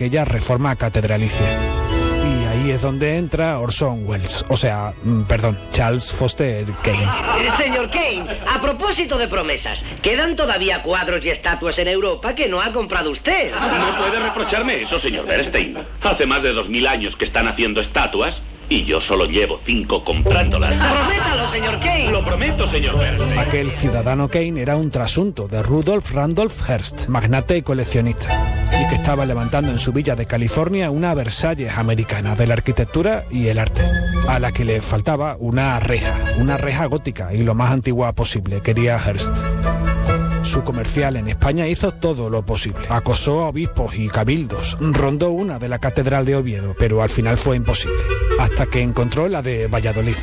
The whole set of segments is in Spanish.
aquella reforma catedralicia. Y ahí es donde entra Orson Welles, Charles Foster Kane. Señor Kane, a propósito de promesas, quedan todavía cuadros y estatuas en Europa que no ha comprado usted. No puede reprocharme eso, señor Bernstein. Hace más de 2000 años que están haciendo estatuas y yo solo llevo 5 comprándolas. ¡Prométalo, señor Kane! Lo prometo, señor Bernstein. Aquel ciudadano Kane era un trasunto de Rudolf Randolph Hearst, magnate y coleccionista, y que estaba levantando en su villa de California una Versalles americana de la arquitectura y el arte, a la que le faltaba una reja gótica y lo más antigua posible, quería Hearst. Su comercial en España hizo todo lo posible. Acosó a obispos y cabildos, rondó una de la Catedral de Oviedo, pero al final fue imposible, hasta que encontró la de Valladolid.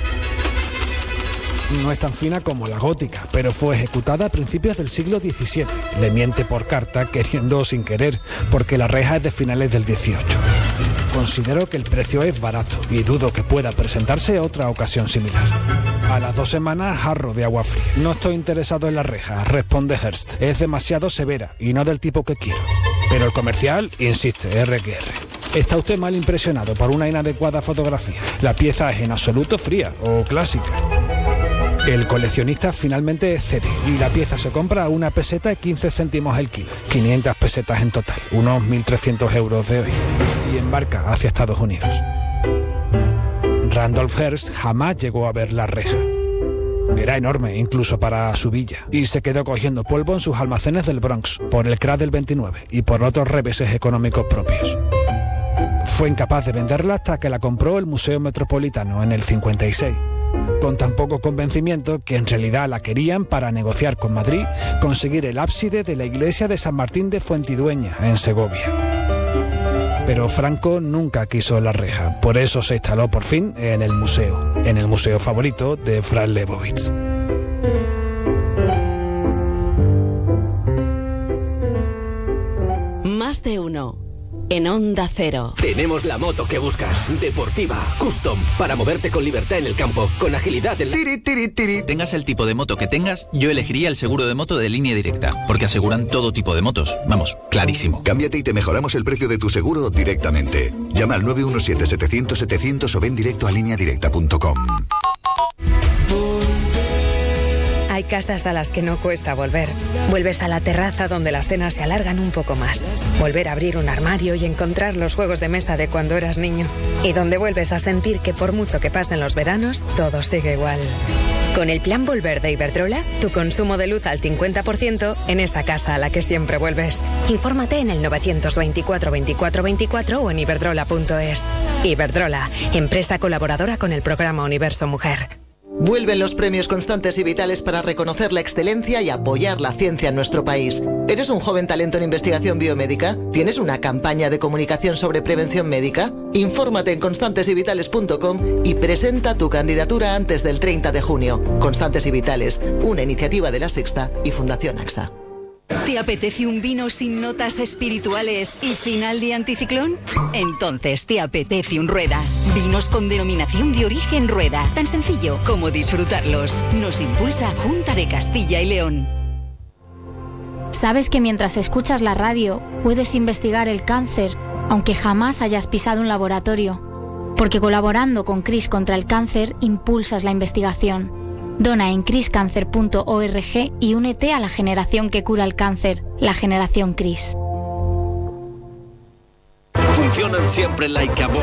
No es tan fina como la gótica, pero fue ejecutada a principios del siglo XVII. Le miente por carta, queriendo o sin querer, porque la reja es de finales del XVIII. Considero que el precio es barato y dudo que pueda presentarse otra ocasión similar. A las 2 semanas, jarro de agua fría. No estoy interesado en la reja, responde Hearst. Es demasiado severa y no del tipo que quiero. Pero el comercial insiste, RQR. ¿Está usted mal impresionado por una inadecuada fotografía? La pieza es en absoluto fría o clásica. El coleccionista finalmente cede y la pieza se compra a 1 peseta y 15 céntimos el kilo. 500 pesetas en total, unos 1.300 euros de hoy. Y embarca hacia Estados Unidos. Randolph Hearst jamás llegó a ver la reja. Era enorme, incluso para su villa, y se quedó cogiendo polvo en sus almacenes del Bronx, por el crack del 29 y por otros reveses económicos propios. Fue incapaz de venderla hasta que la compró el Museo Metropolitano en el 56, con tan poco convencimiento que en realidad la querían para negociar con Madrid, conseguir el ábside de la iglesia de San Martín de Fuentidueña, en Segovia. Pero Franco nunca quiso la reja, por eso se instaló por fin en el museo favorito de Franz Lebowitz. Más de uno. En Onda Cero. Tenemos la moto que buscas. Deportiva, custom, para moverte con libertad en el campo, con agilidad en... Tengas el tipo de moto que tengas, yo elegiría el seguro de moto de Línea Directa, porque aseguran todo tipo de motos. Vamos, clarísimo. Cámbiate y te mejoramos el precio de tu seguro directamente. Llama al 917-700-700 o ven directo a lineadirecta.com. Hay casas a las que no cuesta volver. Vuelves a la terraza donde las cenas se alargan un poco más. Volver a abrir un armario y encontrar los juegos de mesa de cuando eras niño. Y donde vuelves a sentir que por mucho que pasen los veranos, todo sigue igual. Con el plan Volver de Iberdrola, tu consumo de luz al 50% en esa casa a la que siempre vuelves. Infórmate en el 924 24 24 o en iberdrola.es. Iberdrola, empresa colaboradora con el programa Universo Mujer. Vuelven los premios Constantes y Vitales para reconocer la excelencia y apoyar la ciencia en nuestro país. ¿Eres un joven talento en investigación biomédica? ¿Tienes una campaña de comunicación sobre prevención médica? Infórmate en constantesyvitales.com y presenta tu candidatura antes del 30 de junio. Constantes y Vitales, una iniciativa de La Sexta y Fundación AXA. ¿Te apetece un vino sin notas espirituales y final de anticiclón? Entonces te apetece un Rueda. Vinos con denominación de origen Rueda. Tan sencillo como disfrutarlos. Nos impulsa Junta de Castilla y León. ¿Sabes que mientras escuchas la radio puedes investigar el cáncer, aunque jamás hayas pisado un laboratorio? Porque colaborando con CRIS contra el cáncer impulsas la investigación. Dona en criscancer.org y únete a la generación que cura el cáncer, la generación CRIS. Funcionan siempre like a